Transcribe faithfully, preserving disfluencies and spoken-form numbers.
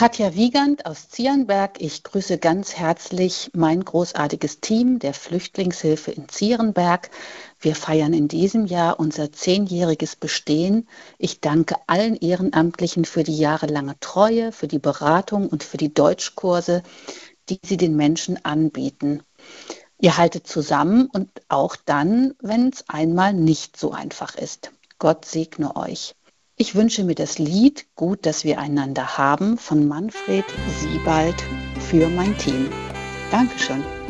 Katja Wiegand aus Zierenberg. Ich grüße ganz herzlich mein großartiges Team der Flüchtlingshilfe in Zierenberg. Wir feiern in diesem Jahr unser zehnjähriges Bestehen. Ich danke allen Ehrenamtlichen für die jahrelange Treue, für die Beratung und für die Deutschkurse, die sie den Menschen anbieten. Ihr haltet zusammen und auch dann, wenn es einmal nicht so einfach ist. Gott segne euch. Ich wünsche mir das Lied Gut, dass wir einander haben von Manfred Siebald für mein Team. Dankeschön.